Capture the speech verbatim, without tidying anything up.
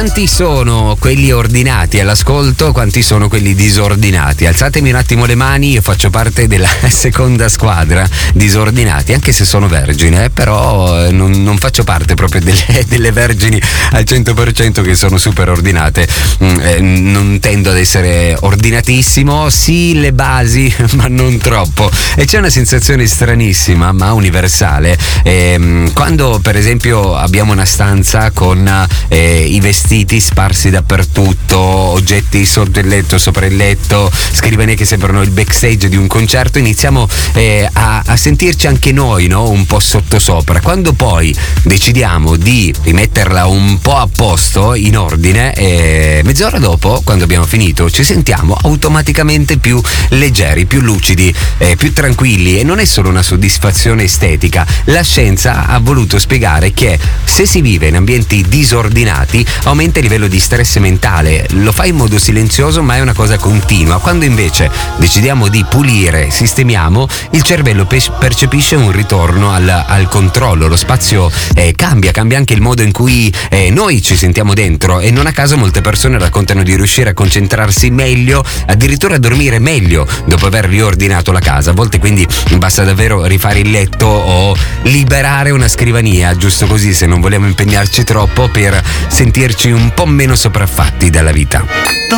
quanti sono quelli ordinati all'ascolto, quanti sono quelli disordinati? Alzatemi un attimo le mani, io faccio parte della seconda squadra, disordinati, anche se sono vergine, eh, però non, non faccio parte proprio delle, delle vergini al cento per cento che sono super ordinate. Mm, eh, non tendo ad essere ordinatissimo, sì le basi, ma non troppo. E c'è una sensazione stranissima, ma universale, ehm, quando per esempio abbiamo una stanza con eh, i vestiti sparsi dappertutto, oggetti sotto il letto, sopra il letto, scrivanie che sembrano il backstage di un concerto, iniziamo eh, a, a sentirci anche noi, no? Un po' sottosopra. Quando poi decidiamo di rimetterla un po' a posto, in ordine, eh, mezz'ora dopo, quando abbiamo finito, ci sentiamo automaticamente più leggeri, più lucidi, eh, più tranquilli, e non è solo una soddisfazione estetica. La scienza ha voluto spiegare che se si vive in ambienti disordinati aumenta il livello di stress mentale, lo fa in modo silenzioso ma è una cosa continua. Quando invece decidiamo di pulire, sistemiamo, il cervello pe- percepisce un ritorno al, al controllo, lo spazio eh, cambia, cambia anche il modo in cui eh, noi ci sentiamo dentro, e non a caso molte persone raccontano di riuscire a concentrarsi meglio, addirittura a dormire meglio dopo aver riordinato la casa. A volte quindi basta davvero rifare il letto o liberare una scrivania, giusto così, se non vogliamo impegnarci troppo, per sentirci un po' meno sopraffatti dalla vita.